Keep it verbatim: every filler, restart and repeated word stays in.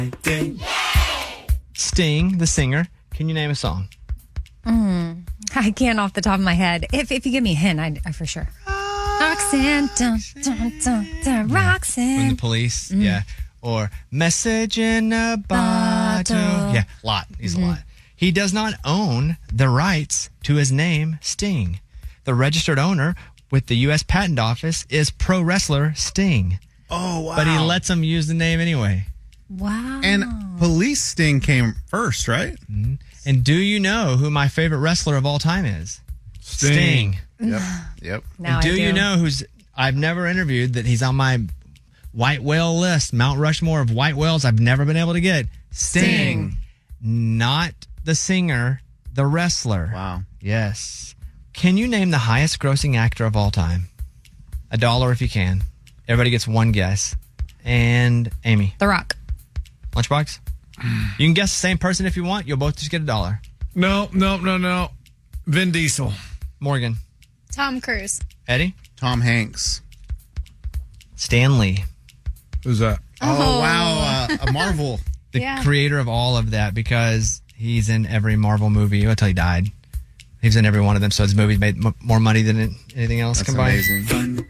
Sting, the singer. Can you name a song? Mm, I can't off the top of my head. If if you give me a hint, I, I for sure. Roxanne, dun, dun, dun, dun, Roxanne. From the Police, Mm. yeah. Or Message in a Bottle. Bottle. Yeah, lot. He's Mhm. a lot. He does not own the rights to his name, Sting. The registered owner with the U S Patent Office is pro wrestler Sting. Oh, wow. But he lets him use the name anyway. Wow. And Police Sting came first, right? Mm-hmm. And do you know who my favorite wrestler of all time is? Sting. Yep. Yep. Now And do, I do you know who's I've never interviewed that he's on my white whale list, Mount Rushmore of white whales I've never been able to get? Sting. Sting. Not the singer, the wrestler. Wow. Yes. Can you name the highest grossing actor of all time? A dollar if you can. Everybody gets one guess. And Amy. The Rock. Lunchbox? You can guess the same person if you want. You'll both just get a dollar. No, no, no, no. Vin Diesel. Morgan. Tom Cruise. Eddie? Tom Hanks. Stan Lee. Who's that? Oh, Oh. wow. Uh, a Marvel. The Yeah. creator of all of that, because he's in every Marvel movie until he died. He was in every one of them, so his movies made m- more money than anything else That's combined. amazing.